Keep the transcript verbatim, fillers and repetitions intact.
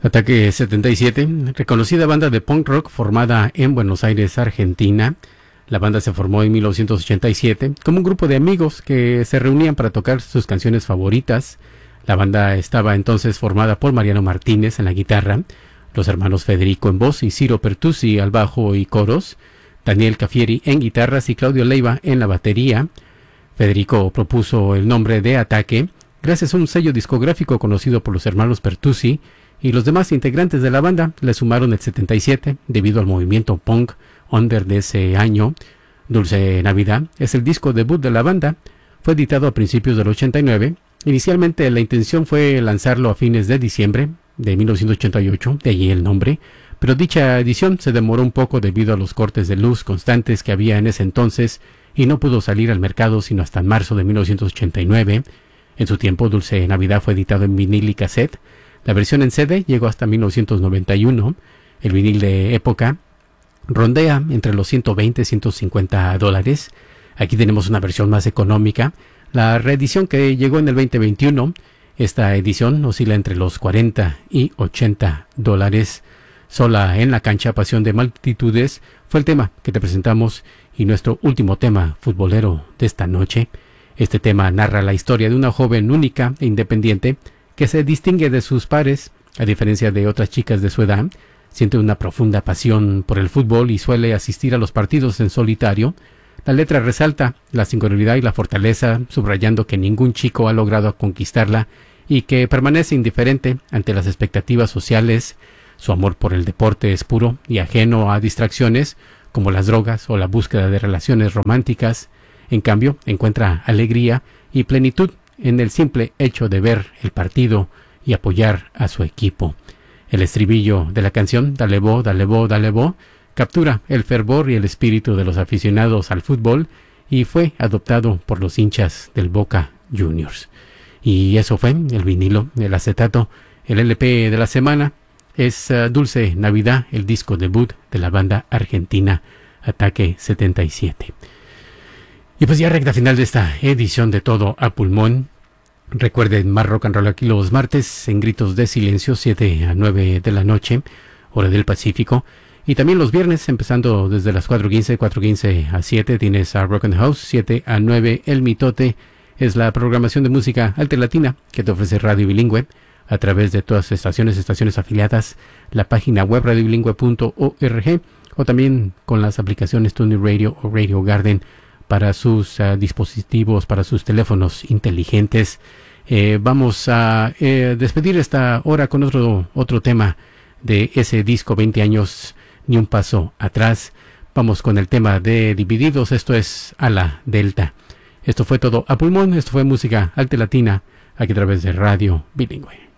Ataque setenta y siete, reconocida banda de punk rock formada en Buenos Aires, Argentina. La banda se formó en mil novecientos ochenta y siete como un grupo de amigos que se reunían para tocar sus canciones favoritas. La banda estaba entonces formada por Mariano Martínez en la guitarra, los hermanos Federico en voz y Ciro Pertusi al bajo y coros, Daniel Cafieri en guitarras y Claudio Leiva en la batería. Federico propuso el nombre de Ataque gracias a un sello discográfico conocido por los hermanos Pertusi, y los demás integrantes de la banda le sumaron el setenta y siete debido al movimiento punk under de ese año. Dulce Navidad es el disco debut de la banda, fue editado a principios del ochenta y nueve. Inicialmente la intención fue lanzarlo a fines de diciembre de mil novecientos ochenta y ocho, de allí el nombre, pero dicha edición se demoró un poco debido a los cortes de luz constantes que había en ese entonces y no pudo salir al mercado sino hasta marzo de mil novecientos ochenta y nueve. En su tiempo, Dulce Navidad fue editado en vinil y cassette. La versión en C D llegó hasta mil novecientos noventa y uno. El vinil de época rondea entre los ciento veinte y ciento cincuenta dólares. Aquí tenemos una versión más económica. La reedición que llegó en el veinte veintiuno, esta edición oscila entre los cuarenta y ochenta dólares. Sola en la cancha, pasión de multitudes, fue el tema que te presentamos y nuestro último tema futbolero de esta noche. Este tema narra la historia de una joven única e independiente que se distingue de sus pares, a diferencia de otras chicas de su edad. Siente una profunda pasión por el fútbol y suele asistir a los partidos en solitario. La letra resalta la singularidad y la fortaleza, subrayando que ningún chico ha logrado conquistarla y que permanece indiferente ante las expectativas sociales. Su amor por el deporte es puro y ajeno a distracciones como las drogas o la búsqueda de relaciones románticas. En cambio, encuentra alegría y plenitud en el simple hecho de ver el partido y apoyar a su equipo. El estribillo de la canción, Dale Bo, Dale Bo, Dale Bo, captura el fervor y el espíritu de los aficionados al fútbol y fue adoptado por los hinchas del Boca Juniors. Y eso fue el vinilo, el acetato, el L P de la semana. Es uh, Dulce Navidad, el disco debut de la banda argentina Ataque setenta y siete. Y pues ya recta final de esta edición de Todo a Pulmón. Recuerden más rock and roll aquí los martes en Gritos de Silencio, siete a nueve de la noche, hora del Pacífico. Y también los viernes, empezando desde las cuatro quince, cuatro quince a siete, tienes a Rock and House, siete a nueve, El Mitote. Es la programación de música alternativa que te ofrece Radio Bilingüe a través de todas las estaciones, estaciones afiliadas, la página web radio bilingüe punto org o también con las aplicaciones TuneIn Radio o Radio Garden para sus uh, dispositivos, para sus teléfonos inteligentes. Eh, vamos a eh, despedir esta hora con otro, otro tema de ese disco veinte años, ni un paso atrás. Vamos con el tema de Divididos, esto es Ala Delta. Esto fue Todo a Pulmón, esto fue música alternativa aquí a través de Radio Bilingüe.